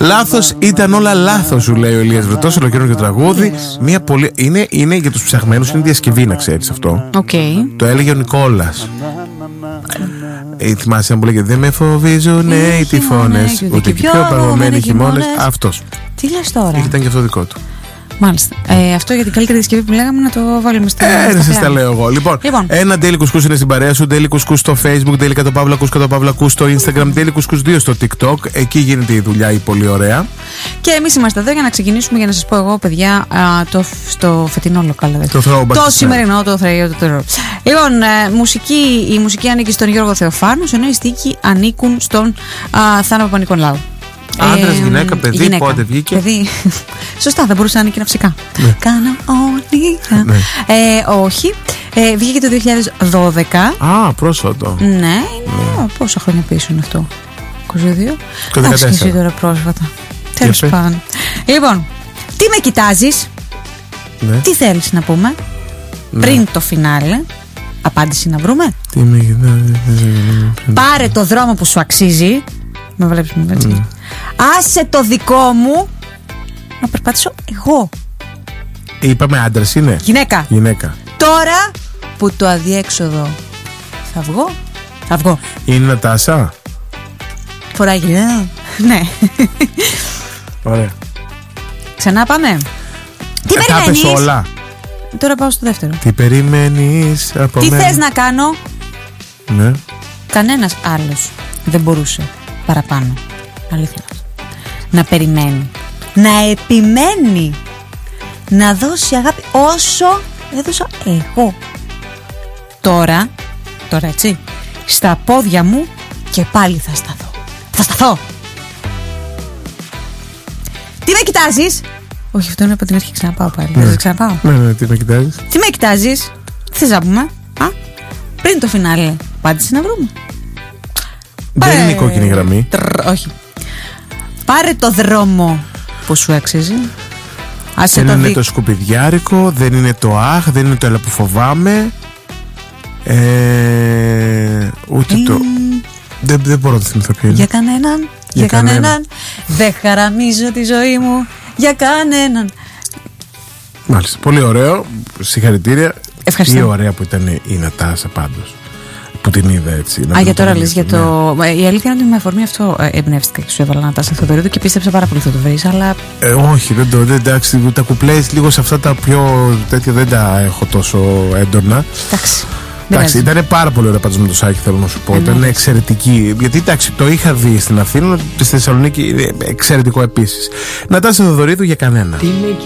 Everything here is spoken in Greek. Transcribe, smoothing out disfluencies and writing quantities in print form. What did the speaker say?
Λάθος ήταν όλα λάθος, σου λέει ο Ηλίας Βρετός, ολοκαίρινο τραγούδι. Μια πολύ... είναι για τους ψαγμένους, είναι διασκευή, να ξέρεις αυτό. Το έλεγε ο Νικόλας. Θυμάσαι να μου λέγεται δεν με φοβίζουν οι τυφώνες, ούτε και πιο παγωμένοι χειμώνες. Αυτός. Τι λες τώρα? Ήταν και αυτό δικό του. Μάλιστα. Αυτό για την καλύτερη διασκευή που λέγαμε να το βάλουμε στην. Σας τα λέω εγώ. Λοιπόν, ένα Daily Κουσκούς είναι στην παρέα σου. Daily Κουσκούς στο Facebook, Daily Κατοπαύλα Ακούς στο Instagram, Daily Κουσκούς 2 στο TikTok. Εκεί γίνεται η δουλειά η πολύ ωραία. Και εμείς είμαστε εδώ για να ξεκινήσουμε, για να σας πω εγώ, παιδιά, στο φετινό λοκάλ. Το σημερινό, το θρέιο του τερό. Λοιπόν, η μουσική ανήκει στον Γιώργο Θεοφάνου, ενώ οι στίχοι ανήκουν στον Θάνο Παπα-Νικολάου. Άντρας, γυναίκα, παιδί, γυναίκα. πότε βγήκε? Παιδί. Σωστά, θα μπορούσε να είναι και ναυσικά. Κάνα όλοι. Όχι. Βγήκε το 2012. Πρόσφατο. Ναι, είναι. Πόσα χρόνια πίσω είναι αυτό? 22. Το 14. Άρχισε τώρα πρόσφατα. Τέλος πάντων. Λοιπόν, τι με κοιτάζεις? Τι θέλεις να πούμε πριν το φινάλε? Απάντηση να βρούμε. Τι με κοιτάζεις? Πάρε το δρόμο που σου αξίζει. Με βλέπεις έτσι. Άσε το δικό μου να περπατήσω εγώ. Είπαμε άντρας είναι? Γυναίκα. Τώρα που το αδιέξοδο θα βγω. Είναι Νατάσα? Φοράει γυλιά. Ναι. Ωραία. Ξανά πάμε. Τι περιμένεις? Όλα. Τώρα πάω στο δεύτερο. Τι περιμένεις από Τι μένα? θες να κάνω? Ναι. Κανένας άλλος δεν μπορούσε παραπάνω. Αλήθεια. Να περιμένει, να επιμένει, να δώσει αγάπη όσο έδωσα εγώ. Τώρα έτσι, στα πόδια μου και πάλι θα σταθώ. Τι με κοιτάζεις? Όχι, αυτό είναι από την αρχή, ξαναπάω πάλι. Δεν θα ξαναπάω. Ναι, τι με κοιτάζεις? Τι με κοιτάζεις? Τι θες να πούμε? Πριν το φινάλε, απάντηση να βρούμε. Δεν είναι η κόκκινη γραμμή. Όχι. Πάρε το δρόμο που σου αξίζει. Δεν είναι το σκουπιδιάρικο, δεν είναι το αχ, δεν είναι το έλα που φοβάμαι. Ούτε το... Δεν μπορώ να θυμηθώ ποιο είναι. Για κανέναν. Δεν χαραμίζω τη ζωή μου για κανέναν. Μάλιστα, πολύ ωραίο. Συγχαρητήρια. Ευχαριστώ. Τι ωραία που ήταν η Νατάσα πάντως, που την είδα έτσι. Για τώρα λες για το... Η αλήθεια είναι ότι με αφορμή αυτό εμπνεύστηκα και σου έβαλα Νατάσα Θεοδωρίδου και πίστεψα πάρα πολύ θα το βρεις, αλλά... Όχι, εντάξει, τα κουπλές λίγο σε αυτά τα πιο τέτοια δεν τα έχω τόσο έντονα. Εντάξει, ήταν πάρα πολύ ωραία πάντως με το Σάκη, θέλω να σου πω. Ήταν εξαιρετική. Γιατί εντάξει, το είχα δει στην Αθήνα, στη Θεσσαλονίκη, εξαιρετικό επίσης. Νατάσα Θεοδωρίδου για κανένα.